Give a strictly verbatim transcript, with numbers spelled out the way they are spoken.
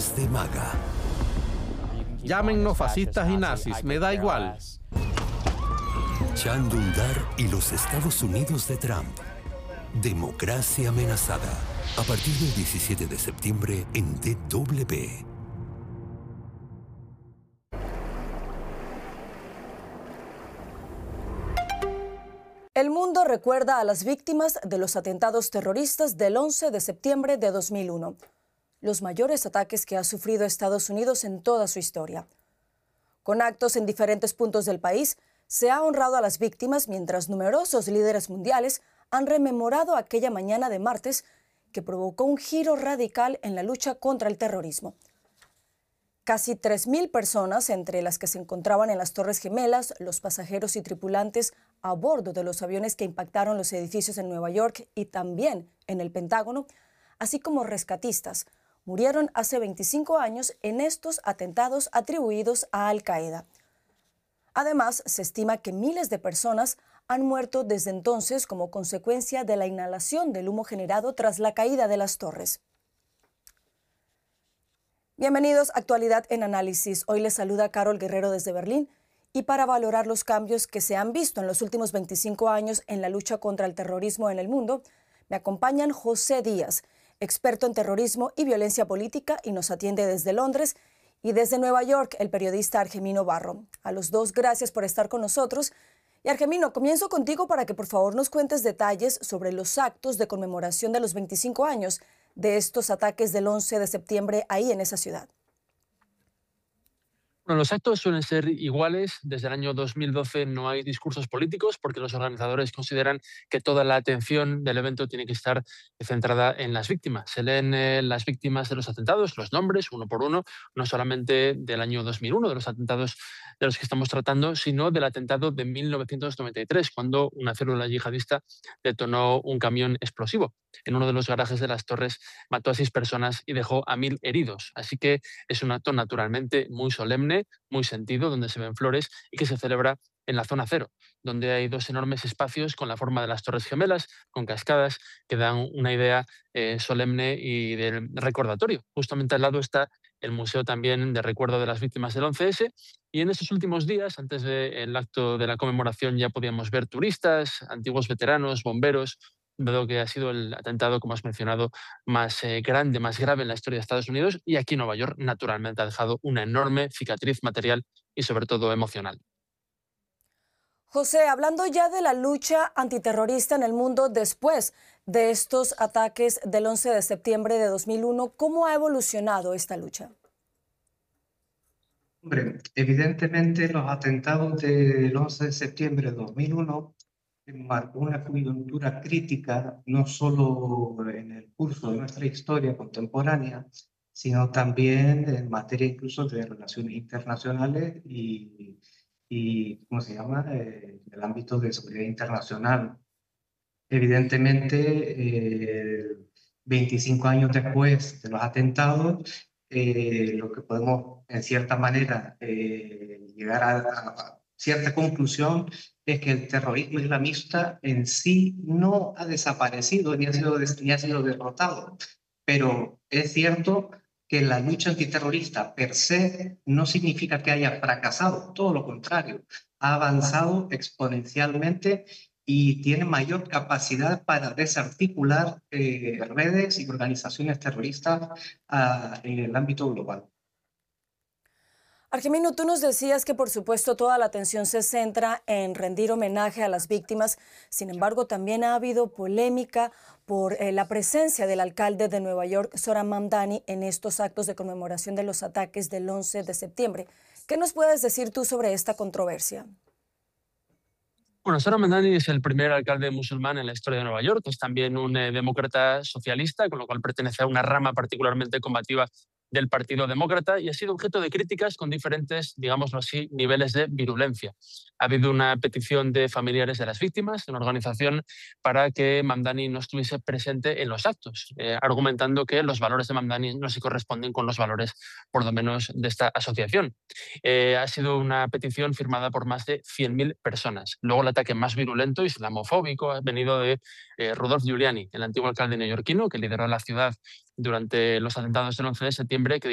Desde Maga. Llámennos fascistas y nazis, me da igual. Chan Dündar y los Estados Unidos de Trump. Democracia amenazada. A partir del diecisiete de septiembre en D W. El mundo recuerda a las víctimas de los atentados terroristas del once de septiembre de dos mil uno, los mayores ataques que ha sufrido Estados Unidos en toda su historia. Con actos en diferentes puntos del país, se ha honrado a las víctimas mientras numerosos líderes mundiales han rememorado aquella mañana de martes que provocó un giro radical en la lucha contra el terrorismo. Casi tres mil personas, entre las que se encontraban en las Torres Gemelas, los pasajeros y tripulantes a bordo de los aviones que impactaron los edificios en Nueva York y también en el Pentágono, así como rescatistas, murieron hace veinticinco años en estos atentados atribuidos a Al-Qaeda. Además, se estima que miles de personas han muerto desde entonces como consecuencia de la inhalación del humo generado tras la caída de las torres. Bienvenidos a Actualidad en Análisis. Hoy les saluda Carol Guerrero desde Berlín y para valorar los cambios que se han visto en los últimos veinticinco años en la lucha contra el terrorismo en el mundo, me acompañan José Díaz, experto en terrorismo y violencia política y nos atiende desde Londres, y desde Nueva York el periodista Argemino Barro. A los dos, gracias por estar con nosotros. Y Argemino, comienzo contigo para que por favor nos cuentes detalles sobre los actos de conmemoración de los veinticinco años de estos ataques del once de septiembre ahí en esa ciudad. Bueno, los actos suelen ser iguales. Desde el año dos mil doce no hay discursos políticos porque los organizadores consideran que toda la atención del evento tiene que estar centrada en las víctimas. Se leen eh, las víctimas de los atentados, los nombres, uno por uno, no solamente del año dos mil uno, de los atentados de los que estamos tratando, sino del atentado de mil novecientos noventa y tres, cuando una célula yihadista detonó un camión explosivo en uno de los garajes de las Torres, mató a seis personas y dejó a mil heridos. Así que es un acto naturalmente muy solemne, muy sentido, donde se ven flores y que se celebra en la zona cero, donde hay dos enormes espacios con la forma de las Torres Gemelas, con cascadas, que dan una idea eh, solemne y de recordatorio. Justamente al lado está el Museo también de Recuerdo de las Víctimas del once ese, y en estos últimos días, antes del acto de la conmemoración, ya podíamos ver turistas, antiguos veteranos, bomberos, dado que ha sido el atentado, como has mencionado, más eh, grande, más grave en la historia de Estados Unidos, y aquí en Nueva York, naturalmente, ha dejado una enorme cicatriz material y, sobre todo, emocional. José, hablando ya de la lucha antiterrorista en el mundo después de estos ataques del once de septiembre de dos mil uno, ¿cómo ha evolucionado esta lucha? Hombre, evidentemente los atentados del once de septiembre de dos mil uno marcó una coyuntura crítica no solo en el curso de nuestra historia contemporánea, sino también en materia incluso de relaciones internacionales y, y ¿cómo se llama?, eh, en el ámbito de seguridad internacional. Evidentemente, eh, veinticinco años después de los atentados, eh, lo que podemos, en cierta manera, eh, llegar a, a cierta conclusión es que el terrorismo islamista en sí no ha desaparecido ni ha sido, ni ha sido derrotado. Pero es cierto que la lucha antiterrorista per se no significa que haya fracasado, todo lo contrario, ha avanzado exponencialmente y tiene mayor capacidad para desarticular eh, redes y organizaciones terroristas uh, en el ámbito global. Argemino, tú nos decías que por supuesto toda la atención se centra en rendir homenaje a las víctimas. Sin embargo, también ha habido polémica por eh, la presencia del alcalde de Nueva York, Zohran Mamdani, en estos actos de conmemoración de los ataques del once de septiembre. ¿Qué nos puedes decir tú sobre esta controversia? Bueno, Zohran Mamdani es el primer alcalde musulmán en la historia de Nueva York. Es también un eh, demócrata socialista, con lo cual pertenece a una rama particularmente combativa del Partido Demócrata y ha sido objeto de críticas con diferentes, digámoslo así, niveles de virulencia. Ha habido una petición de familiares de las víctimas, de una organización, para que Mamdani no estuviese presente en los actos, eh, argumentando que los valores de Mamdani no se corresponden con los valores, por lo menos, de esta asociación. Eh, ha sido una petición firmada por más de cien mil personas. Luego el ataque más virulento, islamofóbico, ha venido de eh, Rudolph Giuliani, el antiguo alcalde neoyorquino que lideró la ciudad durante los atentados del once de septiembre, que